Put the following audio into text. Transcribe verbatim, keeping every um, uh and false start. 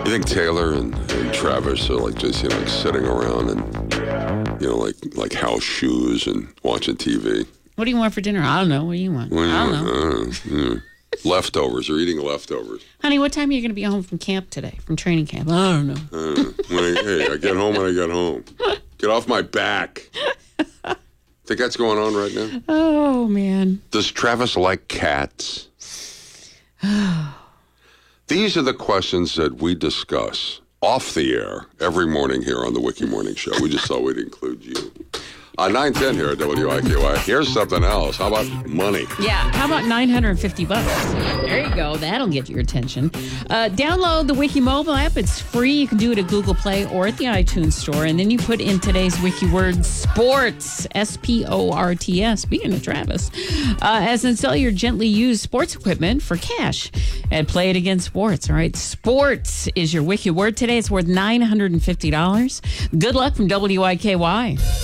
You think Taylor and, and Travis are like just, you know, like sitting around and, you know, like like house shoes and watching T V? What do you want for dinner? I don't know. What do you want? What do you I don't want? know. Uh, yeah. Leftovers. They're eating leftovers. Honey, what time are you going to be home from camp today, from training camp? I don't know. Uh, when I, hey, I get home when I get home. Get off my back. Think that's going on right now? Oh, man. Does Travis like cats? These are the questions that we discuss off the air every morning here on the Wiki Morning Show. We just thought we'd include you. Uh, nine ten here at W I K Y. Here's something else. How about money? Yeah, how about nine hundred fifty bucks? There you go. That'll get your attention. Uh, download the Wiki mobile app. It's free. You can do it at Google Play or at the iTunes Store. And then you put in today's Wiki word, sports, S P O R T S. Speaking of Travis, uh, as in sell your gently used sports equipment for cash and play it against sports. All right, sports is your Wiki word today. It's worth nine hundred fifty dollars. Good luck from W I K Y.